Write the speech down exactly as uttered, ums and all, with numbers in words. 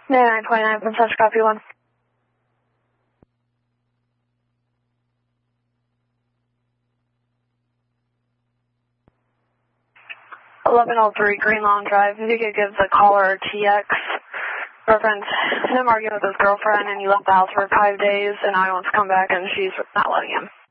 nine twenty-nine, Princess, copy one. eleven oh three Green Lawn Drive. If you could give the caller T X reference him arguing with his girlfriend and he left the house for five days and now he wants to come back and she's not letting him.